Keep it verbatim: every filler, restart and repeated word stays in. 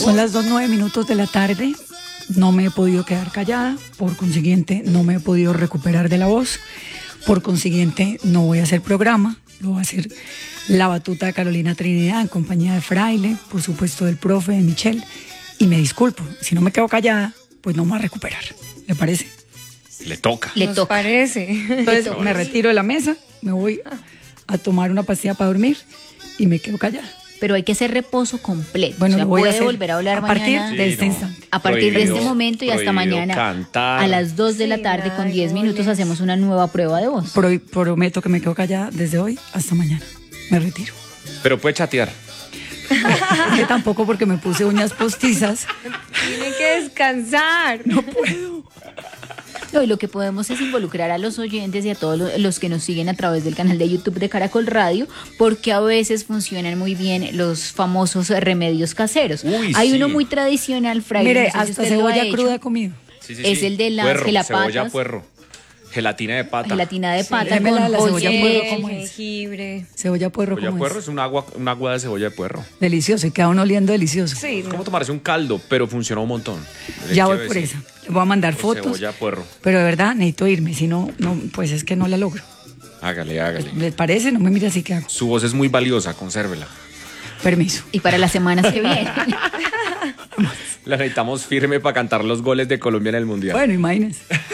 Son las dos nueve minutos de la tarde. No me he podido quedar callada, por consiguiente no me he podido recuperar de la voz, por consiguiente no voy a hacer programa, lo va a hacer la batuta de Carolina Trinidad en compañía de Fraile, por supuesto del profe, de Michelle, y me disculpo, si no me quedo callada, pues no me va a recuperar, ¿le parece? Le toca. Le Nos toca. parece. Entonces me retiro de la mesa, me voy a tomar una pastilla para dormir y me quedo callada. Pero hay que hacer reposo completo. Bueno, o sea, lo voy a puede hacer volver a hablar a partir mañana. de este no. instante. A partir de Prohibido- este momento y hasta prohibido mañana cantar. a las dos de la Sí, tarde nada con de diez minutos goles. hacemos una nueva prueba de voz. Pro- prometo que me quedo callada desde hoy hasta mañana. Me retiro. Pero puede chatear. Es que tampoco porque me puse uñas postizas. Tiene que descansar. No puedo. No, y lo que podemos es involucrar a los oyentes y a todos lo- los que nos siguen a través del canal de YouTube de Caracol Radio, porque a veces funcionan muy bien los famosos remedios caseros. Uy, Hay sí. uno muy tradicional, Fraile, Mire, no sé si hasta usted lo ha cebolla hecho. cruda he comido. Sí, sí, Es sí. el de las Puerro, gelapatas. Cebolla puerro. Gelatina de pata. Gelatina de pata Démela con de la cebolla oye, puerro, El ¿cómo es? jengibre. Cebolla puerro, Cebolla ¿cómo puerro es? es un agua, un agua de cebolla de puerro. Delicioso, y queda uno oliendo delicioso. Sí, Es no. como tomarse un caldo, pero funciona un montón. Le Ya quiero voy por decir. esa. Le voy a mandar Por fotos. Cebolla puerro. Pero de verdad necesito irme, si no, no, pues es que no la logro. Hágale, hágale. ¿Les parece? No me mire así que hago. Su voz es muy valiosa, consérvela. Permiso. y para las semanas que vienen. La necesitamos firme para cantar los goles de Colombia en el Mundial. Bueno, imagínense.